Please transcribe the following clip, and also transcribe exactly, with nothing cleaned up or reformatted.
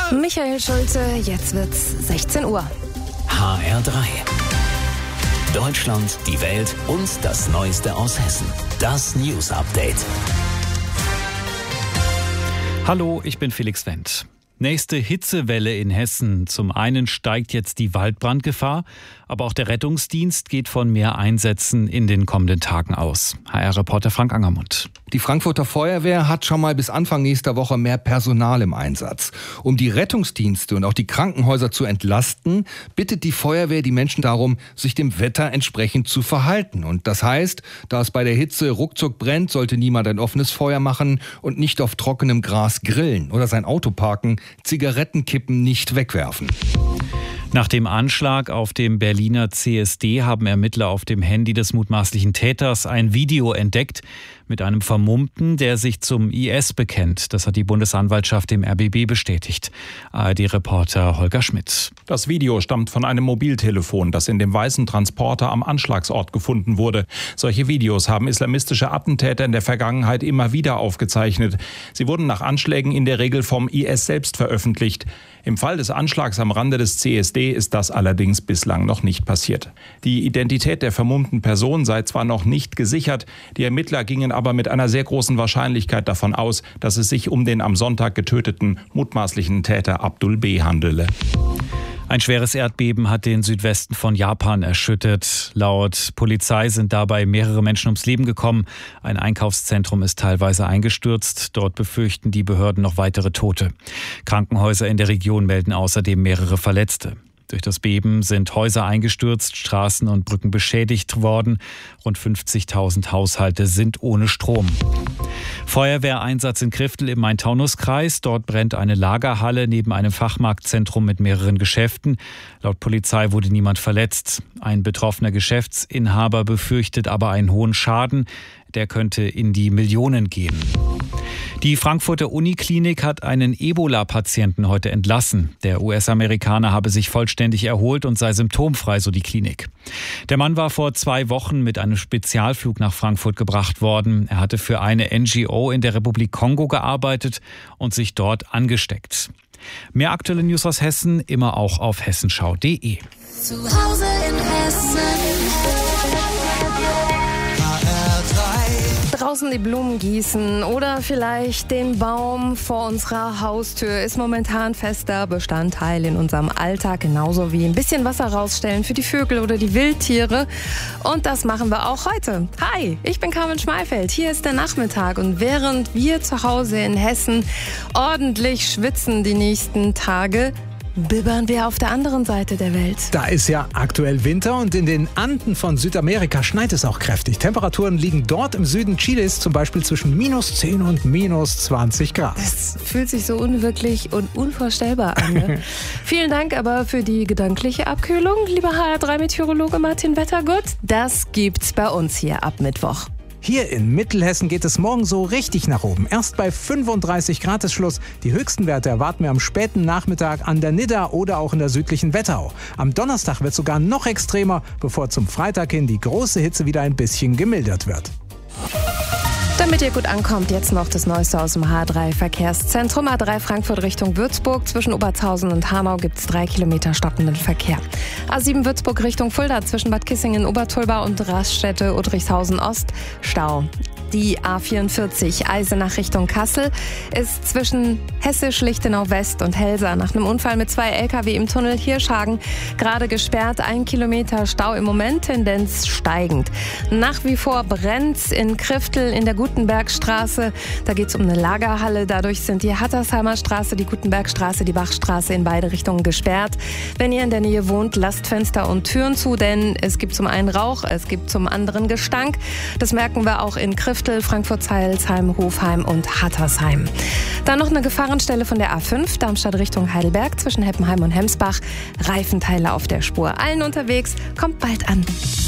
Michael Schulze, jetzt wird's sechzehn Uhr. H R drei. Deutschland, die Welt und das Neueste aus Hessen. Das News Update. Hallo, ich bin Felix Wendt. Nächste Hitzewelle in Hessen. Zum einen steigt jetzt die Waldbrandgefahr, aber auch der Rettungsdienst geht von mehr Einsätzen in den kommenden Tagen aus. H R-Reporter Frank Angermund. Die Frankfurter Feuerwehr hat schon mal bis Anfang nächster Woche mehr Personal im Einsatz. Um die Rettungsdienste und auch die Krankenhäuser zu entlasten, bittet die Feuerwehr die Menschen darum, sich dem Wetter entsprechend zu verhalten. Und das heißt, da es bei der Hitze ruckzuck brennt, sollte niemand ein offenes Feuer machen und nicht auf trockenem Gras grillen oder sein Auto parken, Zigarettenkippen nicht wegwerfen. Nach dem Anschlag auf dem Berliner C S D haben Ermittler auf dem Handy des mutmaßlichen Täters ein Video entdeckt mit einem Vermummten, der sich zum I S bekennt. Das hat die Bundesanwaltschaft dem R B B bestätigt. A R D-Reporter Holger Schmidt. Das Video stammt von einem Mobiltelefon, das in dem weißen Transporter am Anschlagsort gefunden wurde. Solche Videos haben islamistische Attentäter in der Vergangenheit immer wieder aufgezeichnet. Sie wurden nach Anschlägen in der Regel vom I S selbst veröffentlicht. Im Fall des Anschlags am Rande des C S D ist das allerdings bislang noch nicht passiert. Die Identität der vermummten Person sei zwar noch nicht gesichert, die Ermittler gingen aber mit einer sehr großen Wahrscheinlichkeit davon aus, dass es sich um den am Sonntag getöteten mutmaßlichen Täter Abdul B. handele. Ein schweres Erdbeben hat den Südwesten von Japan erschüttert. Laut Polizei sind dabei mehrere Menschen ums Leben gekommen. Ein Einkaufszentrum ist teilweise eingestürzt. Dort befürchten die Behörden noch weitere Tote. Krankenhäuser in der Region melden außerdem mehrere Verletzte. Durch das Beben sind Häuser eingestürzt, Straßen und Brücken beschädigt worden. Rund fünfzigtausend Haushalte sind ohne Strom. Feuerwehreinsatz in Kriftel im Main-Taunus-Kreis. Dort brennt eine Lagerhalle neben einem Fachmarktzentrum mit mehreren Geschäften. Laut Polizei wurde niemand verletzt. Ein betroffener Geschäftsinhaber befürchtet aber einen hohen Schaden. Der könnte in die Millionen gehen. Die Frankfurter Uniklinik hat einen Ebola-Patienten heute entlassen. Der U S-Amerikaner habe sich vollständig erholt und sei symptomfrei, so die Klinik. Der Mann war vor zwei Wochen mit einem Spezialflug nach Frankfurt gebracht worden. Er hatte für eine N G O in der Republik Kongo gearbeitet und sich dort angesteckt. Mehr aktuelle News aus Hessen immer auch auf hessenschau punkt de. Zu Hause in Hessen. Draußen die Blumen gießen oder vielleicht den Baum vor unserer Haustür ist momentan fester Bestandteil in unserem Alltag, genauso wie ein bisschen Wasser rausstellen für die Vögel oder die Wildtiere. Und das machen wir auch heute. Hi, ich bin Carmen Schmeifeld. Hier ist der Nachmittag und während wir zu Hause in Hessen ordentlich schwitzen die nächsten Tage, bibbern wir auf der anderen Seite der Welt. Da ist ja aktuell Winter und in den Anden von Südamerika schneit es auch kräftig. Temperaturen liegen dort im Süden Chiles zum Beispiel zwischen minus zehn und minus zwanzig Grad. Das fühlt sich so unwirklich und unvorstellbar an. Ne? Vielen Dank aber für die gedankliche Abkühlung, lieber H R drei Meteorologe Martin Wettergut. Das gibt's bei uns hier ab Mittwoch. Hier in Mittelhessen geht es morgen so richtig nach oben. Erst bei fünfunddreißig Grad ist Schluss. Die höchsten Werte erwarten wir am späten Nachmittag an der Nidda oder auch in der südlichen Wetterau. Am Donnerstag wird es sogar noch extremer, bevor zum Freitag hin die große Hitze wieder ein bisschen gemildert wird. Damit ihr gut ankommt, jetzt noch das Neueste aus dem H drei Verkehrszentrum. A drei Frankfurt Richtung Würzburg. Zwischen Obertshausen und Hanau gibt es drei Kilometer stockenden Verkehr. A sieben Würzburg Richtung Fulda. Zwischen Bad Kissingen, Obertulba und Raststätte Udrichshausen Ost. Stau. Die A vierundvierzig Eisenach Richtung Kassel ist zwischen Hessisch-Lichtenau West und Helsa nach einem Unfall mit zwei L K W im Tunnel Hirschhagen gerade gesperrt. Ein Kilometer Stau im Moment, Tendenz steigend. Nach wie vor brennt's in Kriftel in der Gutenbergstraße. Da geht's um eine Lagerhalle. Dadurch sind die Hattersheimer Straße, die Gutenbergstraße, die Bachstraße in beide Richtungen gesperrt. Wenn ihr in der Nähe wohnt, lasst Fenster und Türen zu, denn es gibt zum einen Rauch, es gibt zum anderen Gestank. Das merken wir auch in Kriftel, Frankfurt-Zeilsheim, Hofheim und Hattersheim. Dann noch eine Gefahrenstelle von der A fünf, Darmstadt Richtung Heidelberg, zwischen Heppenheim und Hemsbach. Reifenteile auf der Spur. Allen unterwegs, kommt bald an.